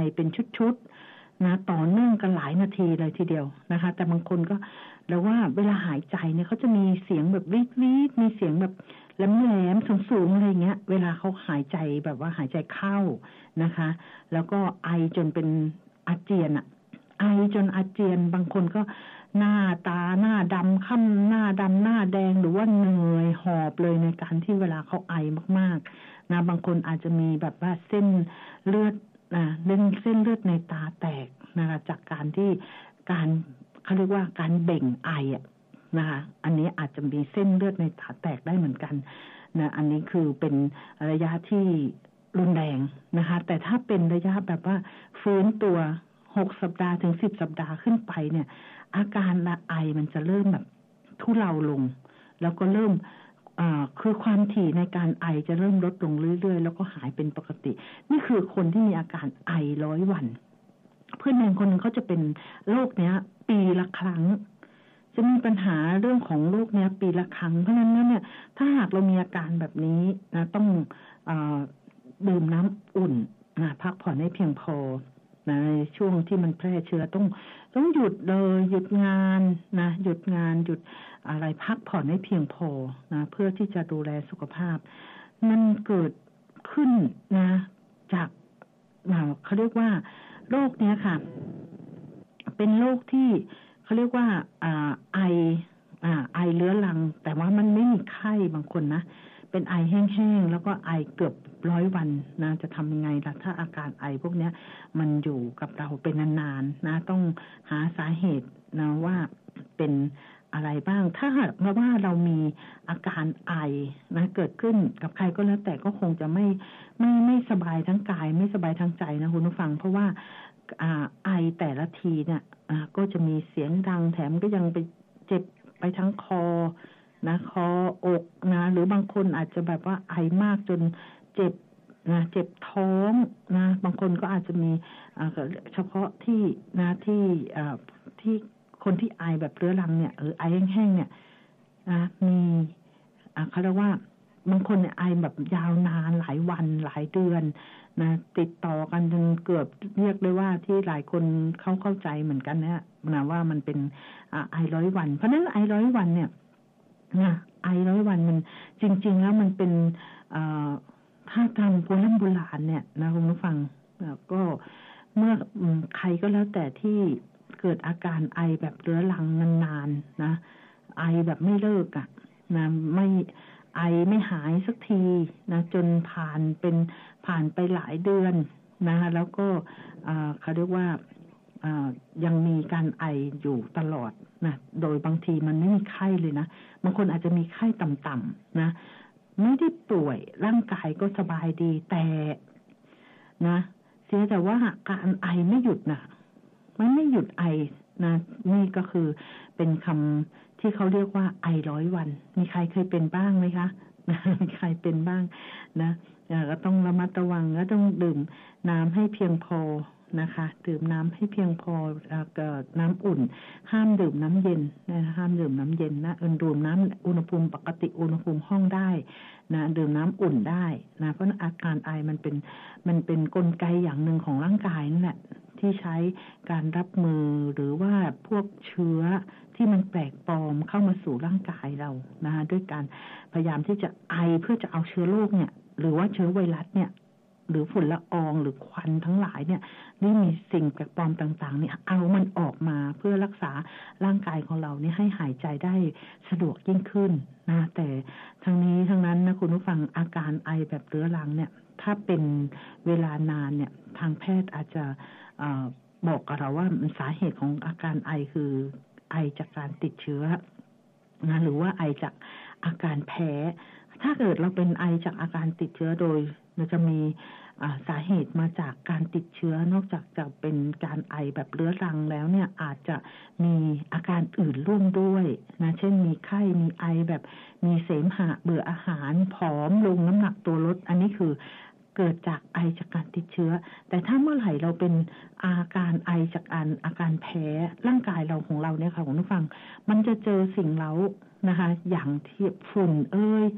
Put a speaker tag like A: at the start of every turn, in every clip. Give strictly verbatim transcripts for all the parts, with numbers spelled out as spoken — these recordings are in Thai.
A: เป็นชุดๆนะต่อเนื่องกันหลายนาทีเลยทีเดียวนะคะแต่บางคนก็แล้วว่าเวลาหายใจเนี่ยเขาจะมีเสียงแบบวีดวีดมีเสียงแบบแหลมๆสูงๆอะไรเงี้ยเวลาเขาหายใจแบบว่าหายใจเข้านะคะแล้วก็ไอจนเป็นอาเจียนอะไอจนอาเจียนบางคนก็หน้าตาหน้าดำค่ำหน้าดำหน้าแดงหรือว่าเหนื่อยหอบเลยในการที่เวลาเขาไอมากๆนะบางคนอาจจะมีแบบว่าเส้นเลือดนะเส้นเส้นเลือดในตาแตกนะคะจากการที่การเขาเรียกว่าการเบ่งไออ่ะนะคะอันนี้อาจจะมีเส้นเลือดในตาแตกได้เหมือนกันนะอันนี้คือเป็นระยะที่รุนแรงนะคะแต่ถ้าเป็นระยะแบบว่าฟื้นตัวหกสัปดาห์ถึงสิบสัปดาห์ขึ้นไปเนี่ยอาการละไอมันจะเริ่มแบบทุเลาลงแล้วก็เริ่มอ่าคือความถี่ในการไอจะเริ่มลดลงเรื่อยๆแล้วก็หายเป็นปกตินี่คือคนที่มีอาการไอร้อยวันเพื่อนแมงคนหนึ่งเขาจะเป็นโรคเนี้ยปีละครั้งจะมีปัญหาเรื่องของโรคเนี้ยปีละครั้งเพราะฉะนั้นเนี่ยถ้าหากเรามีอาการแบบนี้นะต้องอ่าดื่มน้ำอุ่นนะพักผ่อนให้เพียงพอนะในช่วงที่มันแพร่เชื้อต้องต้องหยุดเลยหยุดงานนะหยุดงานหยุดอะไรพักผ่อนให้เพียงพอนะเพื่อที่จะดูแลสุขภาพมันเกิดขึ้นนะจากเขาเรียกว่าโรคเนี้ยค่ะเป็นโรคที่เขาเรียกว่าอ่าไออ่าไอเรื้อรังแต่ว่ามันไม่มีไข้บางคนนะเป็นไอแห้งๆแล้วก็ไอเกือบร้อยวันนะจะทำยังไงล่ะถ้าอาการไอพวกนี้มันอยู่กับเราเป็นนานๆนะต้องหาสาเหตุนะว่าเป็นอะไรบ้างถ้าหากว่าเรามีอาการไอนะเกิดขึ้นกับใครก็แล้วแต่ก็คงจะไม่ไม่ไม่สบายทั้งกายไม่สบายทั้งใจนะคุณผู้ฟังเพราะว่าอ่าไอแต่ละทีเนี่ยอ่าก็จะมีเสียงดังแถมก็ยังไปเจ็บไปทั้งคอนะคออกนะหรือบางคนอาจจะแบบว่าไอมากจนเจ็บนะเจ็บท้องนะบางคนก็อาจจะมีอ่าเฉพาะที่นะที่อ่าที่คนที่ไอแบบเรื้อรังเนี่ยเออไอแห้งๆเนี่ยนะมีอ่าเขาเรียกว่าบางคนเนี่ยไอแบบยาวนานหลายวันหลายเดือนนะติดต่อกันจนเกือบเรียกได้ว่าที่หลายคนเขาเข้าใจเหมือนกันนะนะว่ามันเป็นอ่าไอร้อยวันเพราะนั้นไอร้อยวันเนี่ยนะไอร้อยวันมันจริงๆแล้วมันเป็นอ่าถ้าทางโบราณโบราณเนี่ยนะคุณผู้ฟังก็เมื่อใครก็แล้วแต่ที่เกิดอาการไอแบบเรื้อรังนานๆนะไอแบบไม่เลิกอ่ะนะไม่ไอไม่หายสักทีนะจนผ่านเป็นผ่านไปหลายเดือนนะคะแล้วก็เขาเรียกว่ายังมีการไออยู่ตลอดนะโดยบางทีมันไม่มีไข้เลยนะบางคนอาจจะมีไข้ต่ำๆนะไม่ได้ป่วยร่างกายก็สบายดีแต่นะเสียแต่ว่าการไอไม่หยุดนะมันไม่หยุดไอนะนี่ก็คือเป็นคำที่เขาเรียกว่าไอร้อยวันมีใครเคยเป็นบ้างไหมคะมีใครเป็นบ้างนะก็ต้องระมัดระวังและต้องดื่มน้ำให้เพียงพอนะคะดื่มน้ำให้เพียงพอกับน้ำอุ่นห้ามดื่มน้ำเย็นนะห้ามดื่มน้ำเย็นนะดื่มน้ำอุณหภูมิปกติอุณหภูมิห้องได้นะดื่มน้ำอุ่นได้นะเพราะอาการไอมันเป็นมันเป็นกลไกอย่างหนึ่งของร่างกายนั่นแหละที่ใช้การรับมือหรือว่าพวกเชื้อที่มันแปลกปลอมเข้ามาสู่ร่างกายเรานะคะด้วยการพยายามที่จะไอเพื่อจะเอาเชื้อโรคเนี่ยหรือว่าเชื้อไวรัสเนี่ยหรือฝุ่นละอองหรือควันทั้งหลายเนี่ยนี่มีสิ่งแปลกปลอมต่างๆเนี่ยเอามันออกมาเพื่อรักษาร่างกายของเราเนี่ยให้หายใจได้สะดวกยิ่งขึ้นนะแต่ทั้งนี้ทั้งนั้นนะคุณผู้ฟังอาการไอแบบเรื้อรังเนี่ยถ้าเป็นเวลานานเนี่ยทางแพทย์อาจจะบอกกับเราว่าสาเหตุของอาการไอคือไอจากการติดเชื้อนะหรือว่าไอจากอาการแพ้ถ้าเกิดเราเป็นไอจากอาการติดเชื้อโดยเราจะมีสาเหตุมาจากการติดเชื้อนอกจากจะเป็นการไอแบบเรื้อรังแล้วเนี่ยอาจจะมีอาการอื่นร่วมด้วยนะเช่นมีไข้มีไอแบบมีเสมหะเบื่ออาหารผอมลงน้ำหนักตัวลดอันนี้คือเกิดจากไอจากการติดเชื้อแต่ถ้าเมื่อไหร่เราเป็นอาการไอจากอาอาการแพ้ร่างกายเราของเราเนี่ยค่ะคุณผู้ฟังมันจะเจอสิ่งเร้านะคะอย่างที่ฝุ่นเอ้ย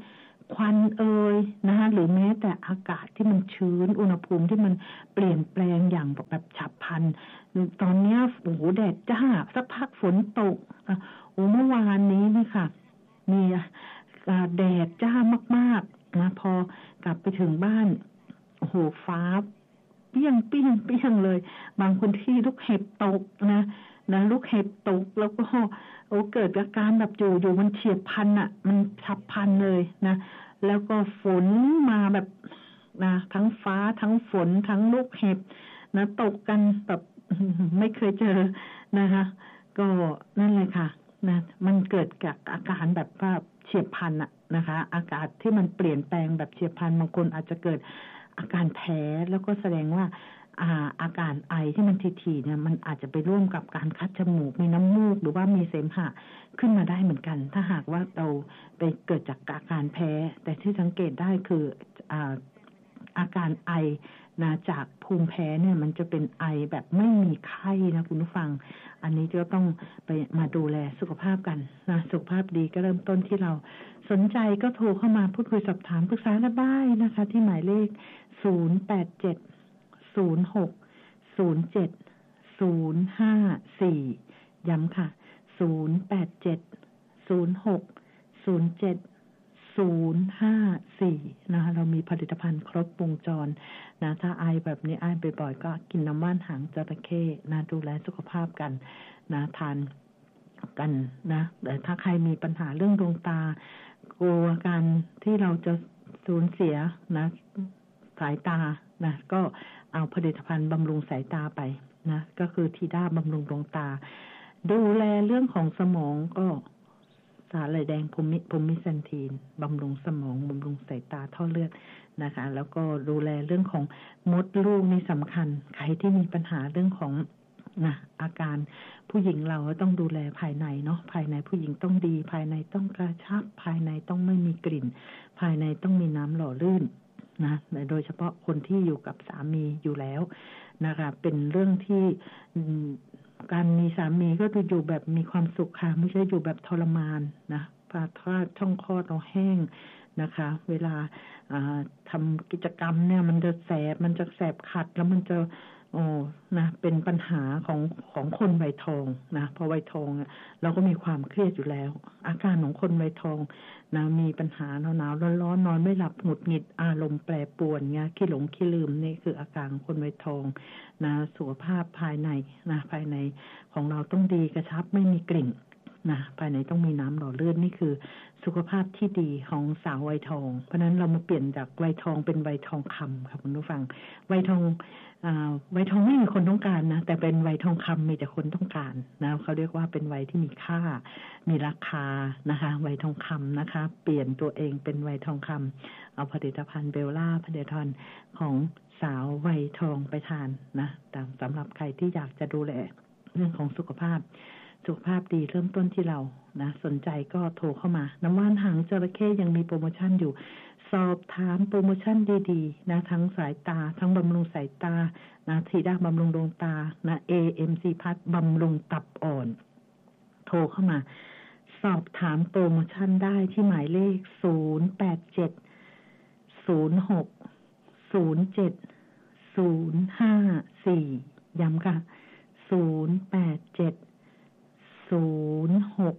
A: ควันเอ่ยนะคะหรือแม้แต่อากาศที่มันชื้นอุณหภูมิที่มันเปลี่ยนแปลงอย่างแบบฉับพลันตอนนี้โอ้โหแดดจ้าสักพักฝนตกโอ้เมื่อวานนี้นี่ค่ะมีแดดจ้ามากๆนะพอกลับไปถึงบ้านโอ้โหฟ้าเปี้ยงเปี้ยงเปี้ยงเลยบางคนที่ลูกเห็บตกนะนะลูกเห็บตกแล้วก็โอ้เกิดอาการแบบอยู่อยู่มันเฉียบพลันอ่ะมันฉับพลันเลยนะแล้วก็ฝนมาแบบนะทั้งฟ้าทั้งฝนทั้งลูกเห็บนะตกกันแบบไม่เคยเจอนะคะก็นั่นเลยค่ะนะมันเกิดจากอาการแบบว่าเฉียบพลันอะนะคะอากาศที่มันเปลี่ยนแปลงแบบเฉียบพลันบางคนอาจจะเกิดอาการแพ้แล้วก็แสดงว่าอาอาการไอที่มันถี่ๆเนี่ยมันอาจจะไปร่วมกับการคัดจมูกมีน้ำมูกหรือว่ามีเสมหะขึ้นมาได้เหมือนกันถ้าหากว่าเราไปเกิดจากอาการแพ้แต่ที่สังเกตได้คืออ่าอาการไอนะจากภูมิแพ้เนี่ยมันจะเป็นไอแบบไม่มีไข้นะคุณผู้ฟังอันนี้ก็ต้องไปมาดูแลสุขภาพกันนะสุขภาพดีก็เริ่มต้นที่เราสนใจก็โทรเข้ามาพูดคุยสอบถามปรึกษาและบ้ายนะคะที่หมายเลขศูนย์ แปด เจ็ด ศูนย์ หก ศูนย์ เจ็ด ศูนย์ ห้า สี่ย้ำค่ะศูนย์ แปด เจ็ด ศูนย์ หก ศูนย์ เจ็ด ศูนย์ ห้า สี่นะคะเรามีผลิตภัณฑ์ครบวงจรนะถ้าไอแบบนี้ไอบ่อยๆก็กินน้ำว่านหางจระเข้นะดูแลสุขภาพกันนะทานกันนะแต่ถ้าใครมีปัญหาเรื่องดวงตากลัวการที่เราจะสูญเสียนะสายตานะก็เอาผลิตภัณฑ์บำรุงสายตาไปนะก็คือทีด้าบำรุงดวงตาดูแลเรื่องของสมองก็สาหร่ายแดงภูมิภูมิเซนทีนบำรุงสมองบำรุงสายตาท่อเลือดนะคะแล้วก็ดูแลเรื่องของมดลูกนี่สำคัญใครที่มีปัญหาเรื่องของนะอาการผู้หญิงเราต้องดูแลภายในเนาะภายในผู้หญิงต้องดีภายในต้องกระชับภายในต้องไม่มีกลิ่นภายในต้องมีน้ำหล่อลื่นนะโดยเฉพาะคนที่อยู่กับสามีอยู่แล้วนะคะเป็นเรื่องที่การมีสามีก็จะอยู่แบบมีความสุขค่ะไม่ใช่อยู่แบบทรมานนะพาทอดช่องคลอดเราแห้งนะคะเวลาทำกิจกรรมเนี่ยมันจะแสบมันจะแสบขัดแล้วมันจะโอ้นะเป็นปัญหาของของคนวัยทองนะพอวัยทองเราก็มีความเครียดอยู่แล้วอาการของคนวัยทองนะมีปัญหาหนาวๆร้อนๆนอนไม่หลับหงุดหงิดอารมณ์แปรปรวนเงี้ยขี้หลงขี้ลืมนี่คืออาการของคนวัยทองนะสุขภาพภายในนะภายในของเราต้องดีกระชับไม่มีกลิ่นนะภายในต้องมีน้ำหล่อลื่นนี่คือสุขภาพที่ดีของสาววัยทองเพราะนั้นเรามาเปลี่ยนจากวัยทองเป็นวัยทองคำค่ะคุณผู้ฟังวัยทองวัยทองไม่มีคนต้องการนะแต่เป็นวัยทองคำมีแต่คนต้องการนะเขาเรียกว่าเป็นวัยที่มีค่ามีราคานะคะวัยทองคำนะคะเปลี่ยนตัวเองเป็นวัยทองคำเอาผลิตภัณฑ์เบลล่าผลิตภัณฑ์ของสาววัยทองไปทานนะแต่สำหรับใครที่อยากจะดูแลเรื่องของสุขภาพสุขภาพดีเริ่มต้นที่เรานะสนใจก็โทรเข้ามาน้ำว่านหางจระเข้ยังมีโปรโมชั่นอยู่สอบถามโปรโมชั่นดีๆนะทั้งสายตาทั้งบำรุงสายตานะทีด้าบำรุงดวงตานะ เอ เอ็ม ซี พัทบำรุงตับอ่อนโทรเข้ามาสอบถามโปรโมชั่นได้ที่หมายเลขศูนย์ แปด เจ็ด ศูนย์ หก ศูนย์ เจ็ด ศูนย์ ห้า สี่ย้ำค่ะศูนย์ แปด เจ็ด ศูนย์ หก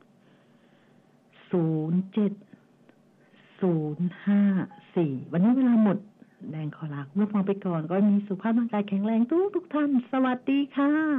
A: ศูนย์ เจ็ด ศูนย์ ห้า สี่วันนี้เวลาหมดแดงขอลาคุณผู้ฟังไปก่อนก็มีสุขภาพร่างกายแข็งแรงทุกทุกท่านสวัสดีค่ะ